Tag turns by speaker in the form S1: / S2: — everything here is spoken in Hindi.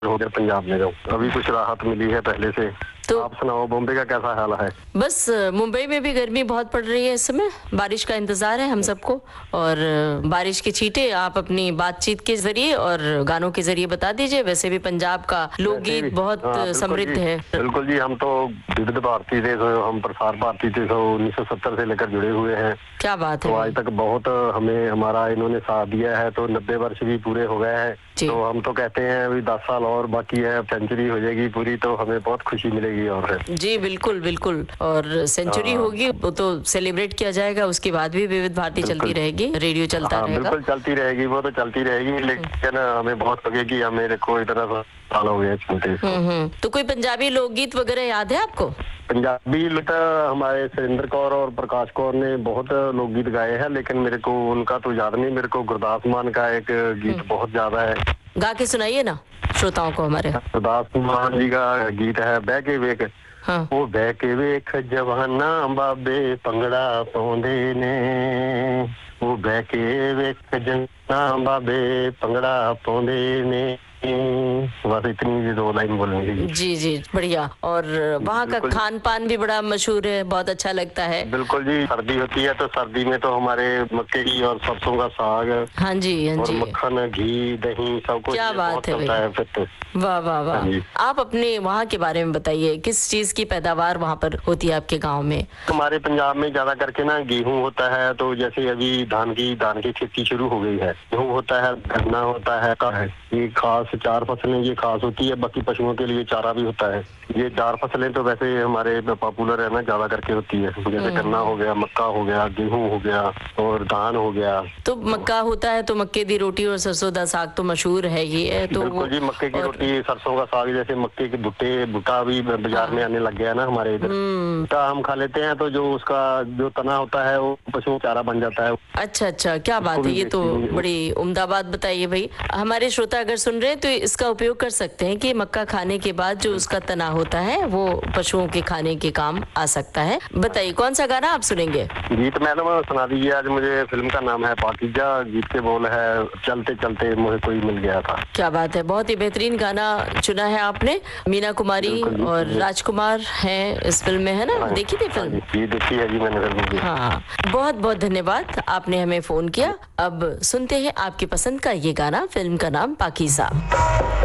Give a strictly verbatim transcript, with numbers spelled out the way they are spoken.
S1: हो गया पंजाब में, जो अभी कुछ राहत मिली है पहले से।
S2: तो
S1: आप सुनाओ, बॉम्बे का कैसा हाल है?
S2: बस मुंबई में भी गर्मी बहुत पड़ रही है इस समय। बारिश का इंतजार है हम सबको, और बारिश की छींटे आप अपनी बातचीत के जरिए और गानों के जरिए बता दीजिए। वैसे भी पंजाब का
S1: वैसे भी
S2: लोकगीत बहुत
S1: हाँ, बिल्कुल
S2: समृद्ध
S1: जी,
S2: है।
S1: बिल्कुल जी। हम तो विविध भारती थे, तो हम प्रसार भारती थे, तो उन्नीस सौ सत्तर से लेकर जुड़े हुए हैं।
S2: क्या बात है
S1: तो आज
S2: भाई।
S1: तक बहुत हमें हमारा इन्होंने साथ दिया है, तो नब्बे वर्ष भी पूरे हो गए हैं।
S2: जी
S1: तो हम तो कहते हैं अभी दस साल और बाकी है, सेंचुरी हो जाएगी पूरी, तो हमें बहुत खुशी मिलेगी। और है
S2: जी बिल्कुल बिल्कुल, और सेंचुरी
S1: हाँ,
S2: होगी वो तो सेलिब्रेट किया जाएगा, उसके बाद भी विविध भारती चलती
S1: बिल्कुल।
S2: रहेगी, रेडियो चलता
S1: हाँ
S2: रहेगा।
S1: बिल्कुल, चलती रहेगी, वो तो चलती रहेगी, लेकिन हमें बहुत लगे कि हम मेरे को इतना साल हो गए सुनते इसको।
S2: हम्म हम्म तो कोई पंजाबी लोकगीत वगैरह याद है आपको?
S1: पंजाबी लता हमारे सुरेंद्र कौर और प्रकाश कौर ने बहुत लोकगीत गाए हैं, लेकिन मेरे को उनका तो याद नहीं। मेरे को गुरदास मान का एक गीत बहुत ज्यादा है।
S2: गा के सुनाइए ना श्रोताओं को हमारे।
S1: गुरदास मान जी का गीत है बह के वेख।
S2: हाँ
S1: ਉਹ ਬਹਿ ਕੇ ਵੇਖ ਜਵਾਨਾਂ ਬਾਬੇ ਭੰਗੜਾ ਪਾਉਂਦੇ ਨੇ। ਉਹ ਬਹਿ ਕੇ ਵੇਖ ਜਵਾਨਾਂ ਬਾਬੇ ਭੰਗੜਾ ਪਾਉਂਦੇ ਨੇ। बस इतनी दो लाइन बोलनी थी।
S2: जी जी बढ़िया। और वहाँ का
S1: बिल्कुल
S2: खान पान भी बड़ा मशहूर है, बहुत अच्छा लगता है।
S1: बिल्कुल जी, सर्दी होती है तो सर्दी में तो हमारे मक्के की और सरसों का साग
S2: हाँ जी हाँ
S1: और
S2: जी।
S1: मक्खन घी दही सब कुछ
S2: क्या
S1: ये
S2: बात
S1: बहुत
S2: है
S1: चलता
S2: भाई।
S1: है फिर तो।
S2: वाह वाह
S1: हाँ
S2: वाह।
S1: जी।
S2: आप अपने वहाँ के बारे में बताइए, किस चीज की पैदावार वहाँ पर होती है आपके गांव में?
S1: हमारे पंजाब में ज्यादा करके ना गेहूं होता है, तो जैसे अभी धान की धान की खेती शुरू हो गई है। गेहूं होता है, गन्ना होता है, का है ये खास चार फसलें ये खास होती है। बाकी पशुओं के लिए चारा भी होता है। ये चार फसलें तो वैसे हमारे पॉपुलर है ना, ज्यादा करके होती है। जैसे गन्ना हो गया, मक्का हो गया, गेहूं हो गया और धान हो गया।
S2: तो मक्का होता है तो मक्के दी रोटी और सरसों दा साग तो मशहूर है ही है। तो
S1: बिल्कुल जी, मक्के की
S2: और
S1: रोटी सरसों का साग, जैसे मक्के के भुट्टे भुट्टा भी बाजार
S2: हाँ
S1: में आने लग गया है ना हमारे इधर।
S2: हम्म
S1: भुट्टा हम खा लेते हैं, तो जो उसका जो तना होता है वो पशुओं का चारा बन जाता है।
S2: अच्छा अच्छा, क्या
S1: उसको
S2: बात है,
S1: भी
S2: ये तो
S1: बेचते
S2: बड़ी उम्दा बात बताइए भाई। हमारे श्रोता अगर सुन रहे हैं तो इसका उपयोग कर सकते हैं कि मक्का खाने के बाद जो उसका तना होता है वो पशुओं के खाने के काम आ सकता है। बताइए कौन सा गाना आप सुनेंगे?
S1: गीत मैडम सुना दीजिए आज मुझे। फिल्म का नाम है पाकीजा, गीत के बोल है चलते चलते मुझे कोई मिल गया था।
S2: क्या बात है, बहुत ही बेहतरीन गाना चुना है आपने। मीना कुमारी
S1: बिल्कुल जी,
S2: और
S1: जी।
S2: राजकुमार हैं इस फिल्म में, है ना?
S1: हाँ,
S2: देखी थी
S1: हाँ
S2: फिल्म?
S1: जी, ये देखी है जी मैंने फिल्म की।
S2: हाँ, बहुत बहुत धन्यवाद, आपने हमें फोन किया। अब सुनते हैं आपकी पसंद का ये गाना, फिल्म का नाम पाकीज़ा।